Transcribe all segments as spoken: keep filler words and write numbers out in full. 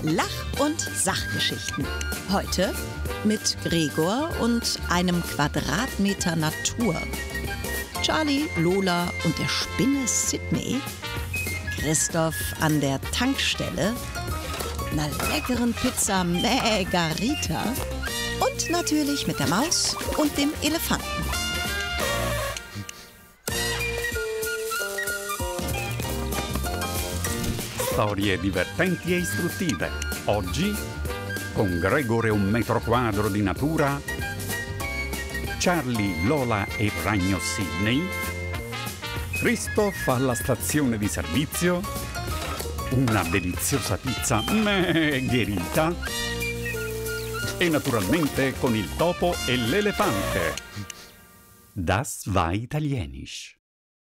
Lach- und Sachgeschichten. Heute mit Gregor und einem Quadratmeter Natur. Charlie, Lola und der Spinne Sydney. Christoph an der Tankstelle. Einer leckeren Pizza Margarita. Und natürlich mit der Maus und dem Elefanten. Storie divertenti e istruttive. Oggi, con Gregor e un metro quadro di natura, Charlie, Lola e il ragno Sydney, Christoph alla stazione di servizio, una deliziosa pizza Margherita e naturalmente con il topo e l'elefante. Das war italienisch.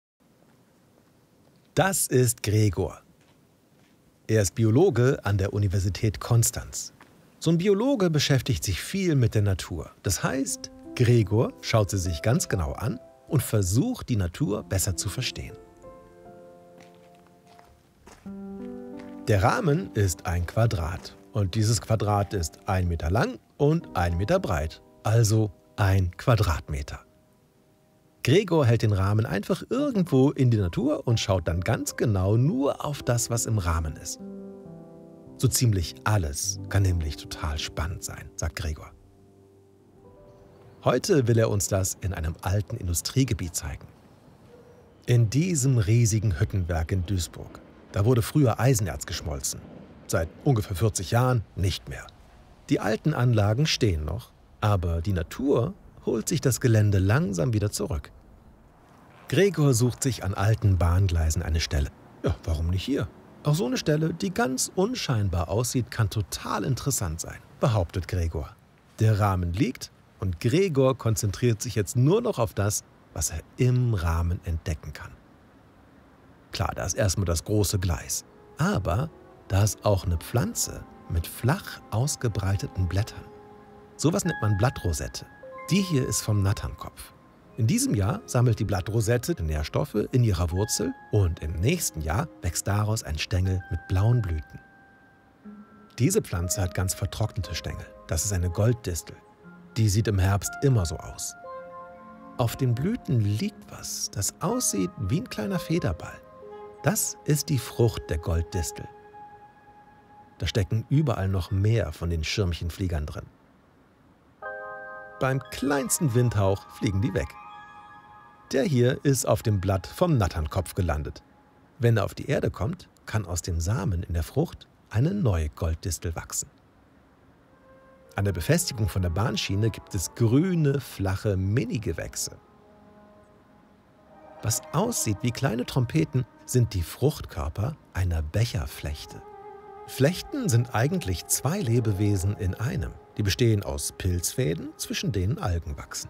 Das ist Gregor. Er ist Biologe an der Universität Konstanz. So ein Biologe beschäftigt sich viel mit der Natur. Das heißt, Gregor schaut sie sich ganz genau an und versucht, die Natur besser zu verstehen. Der Rahmen ist ein Quadrat. Und dieses Quadrat ist ein Meter lang und ein Meter breit. Also ein Quadratmeter. Gregor hält den Rahmen einfach irgendwo in die Natur und schaut dann ganz genau nur auf das, was im Rahmen ist. So ziemlich alles kann nämlich total spannend sein, sagt Gregor. Heute will er uns das in einem alten Industriegebiet zeigen. In diesem riesigen Hüttenwerk in Duisburg, da wurde früher Eisenerz geschmolzen. Seit ungefähr vierzig Jahren nicht mehr. Die alten Anlagen stehen noch, aber die Natur holt sich das Gelände langsam wieder zurück. Gregor sucht sich an alten Bahngleisen eine Stelle. Ja, warum nicht hier? Auch so eine Stelle, die ganz unscheinbar aussieht, kann total interessant sein, behauptet Gregor. Der Rahmen liegt und Gregor konzentriert sich jetzt nur noch auf das, was er im Rahmen entdecken kann. Klar, da ist erstmal das große Gleis, aber da ist auch eine Pflanze mit flach ausgebreiteten Blättern. Sowas nennt man Blattrosette. Die hier ist vom Natternkopf. In diesem Jahr sammelt die Blattrosette Nährstoffe in ihrer Wurzel und im nächsten Jahr wächst daraus ein Stängel mit blauen Blüten. Diese Pflanze hat ganz vertrocknete Stängel. Das ist eine Golddistel. Die sieht im Herbst immer so aus. Auf den Blüten liegt was, das aussieht wie ein kleiner Federball. Das ist die Frucht der Golddistel. Da stecken überall noch mehr von den Schirmchenfliegern drin. Beim kleinsten Windhauch fliegen die weg. Der hier ist auf dem Blatt vom Natternkopf gelandet. Wenn er auf die Erde kommt, kann aus dem Samen in der Frucht eine neue Golddistel wachsen. An der Befestigung von der Bahnschiene gibt es grüne, flache Mini-Gewächse. Was aussieht wie kleine Trompeten, sind die Fruchtkörper einer Becherflechte. Flechten sind eigentlich zwei Lebewesen in einem. Die bestehen aus Pilzfäden, zwischen denen Algen wachsen.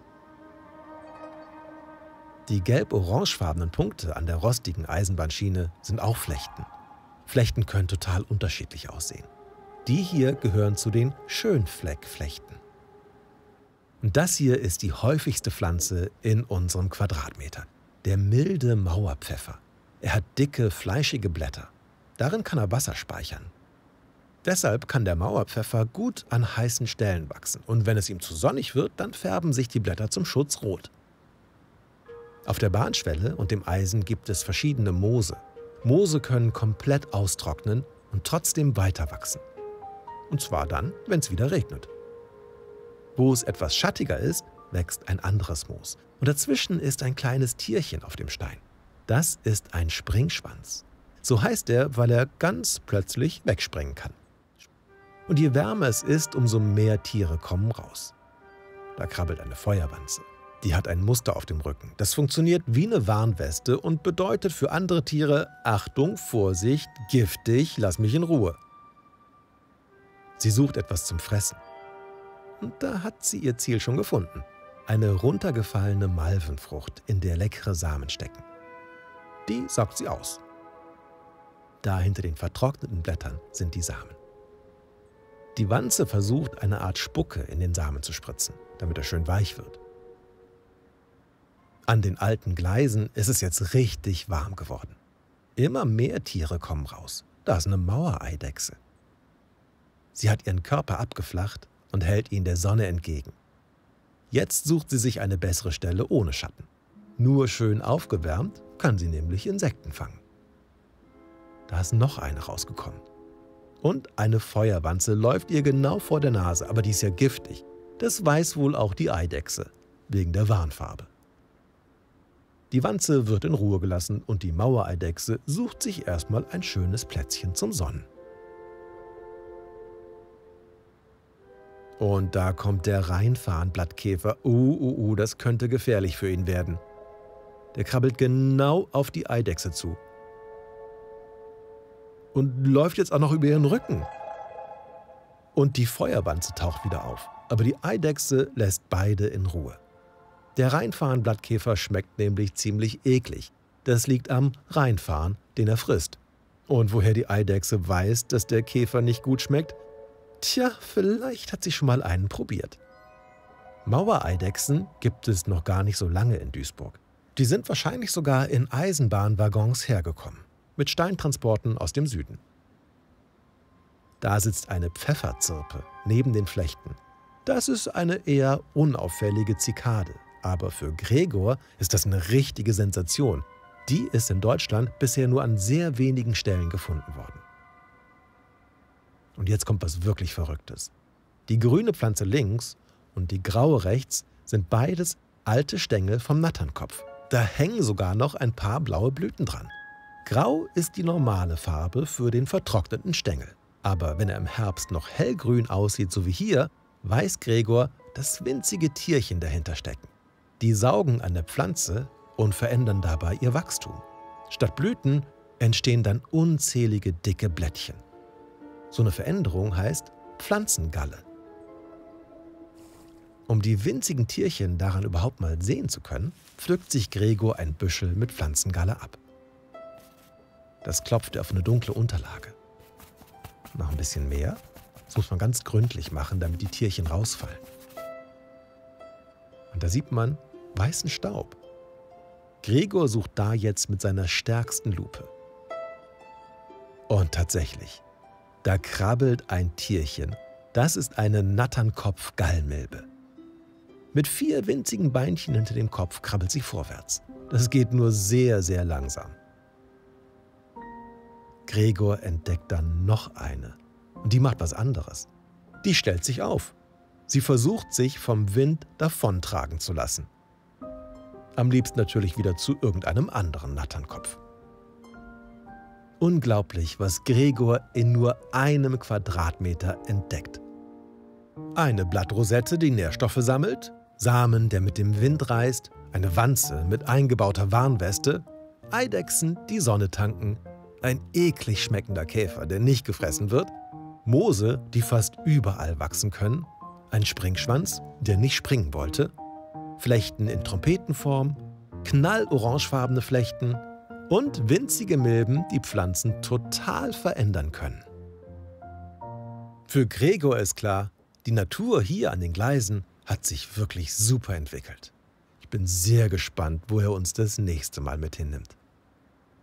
Die gelb-orangefarbenen Punkte an der rostigen Eisenbahnschiene sind auch Flechten. Flechten können total unterschiedlich aussehen. Die hier gehören zu den Schönfleckflechten. Und das hier ist die häufigste Pflanze in unserem Quadratmeter. Der milde Mauerpfeffer. Er hat dicke, fleischige Blätter. Darin kann er Wasser speichern. Deshalb kann der Mauerpfeffer gut an heißen Stellen wachsen. Und wenn es ihm zu sonnig wird, dann färben sich die Blätter zum Schutz rot. Auf der Bahnschwelle und dem Eisen gibt es verschiedene Moose. Moose können komplett austrocknen und trotzdem weiter wachsen. Und zwar dann, wenn es wieder regnet. Wo es etwas schattiger ist, wächst ein anderes Moos. Und dazwischen ist ein kleines Tierchen auf dem Stein. Das ist ein Springschwanz. So heißt er, weil er ganz plötzlich wegspringen kann. Und je wärmer es ist, umso mehr Tiere kommen raus. Da krabbelt eine Feuerwanze. Die hat ein Muster auf dem Rücken. Das funktioniert wie eine Warnweste und bedeutet für andere Tiere: Achtung, Vorsicht, giftig, lass mich in Ruhe. Sie sucht etwas zum Fressen. Und da hat sie ihr Ziel schon gefunden. Eine runtergefallene Malvenfrucht, in der leckere Samen stecken. Die saugt sie aus. Da hinter den vertrockneten Blättern sind die Samen. Die Wanze versucht, eine Art Spucke in den Samen zu spritzen, damit er schön weich wird. An den alten Gleisen ist es jetzt richtig warm geworden. Immer mehr Tiere kommen raus. Da ist eine Mauereidechse. Sie hat ihren Körper abgeflacht und hält ihn der Sonne entgegen. Jetzt sucht sie sich eine bessere Stelle ohne Schatten. Nur schön aufgewärmt kann sie nämlich Insekten fangen. Da ist noch eine rausgekommen. Und eine Feuerwanze läuft ihr genau vor der Nase, aber die ist ja giftig. Das weiß wohl auch die Eidechse, wegen der Warnfarbe. Die Wanze wird in Ruhe gelassen und die Mauereidechse sucht sich erstmal ein schönes Plätzchen zum Sonnen. Und da kommt der Rheinfarnblattkäfer. Uh, uh, uh, das könnte gefährlich für ihn werden. Der krabbelt genau auf die Eidechse zu. Und läuft jetzt auch noch über ihren Rücken. Und die Feuerwanze taucht wieder auf. Aber die Eidechse lässt beide in Ruhe. Der Rheinfarnblattkäfer schmeckt nämlich ziemlich eklig. Das liegt am Rheinfarn, den er frisst. Und woher die Eidechse weiß, dass der Käfer nicht gut schmeckt? Tja, vielleicht hat sie schon mal einen probiert. Mauereidechsen gibt es noch gar nicht so lange in Duisburg. Die sind wahrscheinlich sogar in Eisenbahnwaggons hergekommen, mit Steintransporten aus dem Süden. Da sitzt eine Pfefferzirpe neben den Flechten. Das ist eine eher unauffällige Zikade, aber für Gregor ist das eine richtige Sensation. Die ist in Deutschland bisher nur an sehr wenigen Stellen gefunden worden. Und jetzt kommt was wirklich Verrücktes. Die grüne Pflanze links und die graue rechts sind beides alte Stängel vom Natternkopf. Da hängen sogar noch ein paar blaue Blüten dran. Grau ist die normale Farbe für den vertrockneten Stängel. Aber wenn er im Herbst noch hellgrün aussieht, so wie hier, weiß Gregor, dass winzige Tierchen dahinter stecken. Die saugen an der Pflanze und verändern dabei ihr Wachstum. Statt Blüten entstehen dann unzählige dicke Blättchen. So eine Veränderung heißt Pflanzengalle. Um die winzigen Tierchen daran überhaupt mal sehen zu können, pflückt sich Gregor ein Büschel mit Pflanzengalle ab. Das klopft er auf eine dunkle Unterlage. Noch ein bisschen mehr. Das muss man ganz gründlich machen, damit die Tierchen rausfallen. Und da sieht man weißen Staub. Gregor sucht da jetzt mit seiner stärksten Lupe. Und tatsächlich, da krabbelt ein Tierchen. Das ist eine Natternkopf-Gallmilbe. Mit vier winzigen Beinchen hinter dem Kopf krabbelt sie vorwärts. Das geht nur sehr, sehr langsam. Gregor entdeckt dann noch eine. Und die macht was anderes. Die stellt sich auf. Sie versucht, sich vom Wind davontragen zu lassen. Am liebsten natürlich wieder zu irgendeinem anderen Natternkopf. Unglaublich, was Gregor in nur einem Quadratmeter entdeckt. Eine Blattrosette, die Nährstoffe sammelt, Samen, der mit dem Wind reist, eine Wanze mit eingebauter Warnweste, Eidechsen, die Sonne tanken, ein eklig schmeckender Käfer, der nicht gefressen wird, Moose, die fast überall wachsen können, ein Springschwanz, der nicht springen wollte, Flechten in Trompetenform, knallorangefarbene Flechten und winzige Milben, die Pflanzen total verändern können. Für Gregor ist klar, die Natur hier an den Gleisen hat sich wirklich super entwickelt. Ich bin sehr gespannt, wo er uns das nächste Mal mit hinnimmt.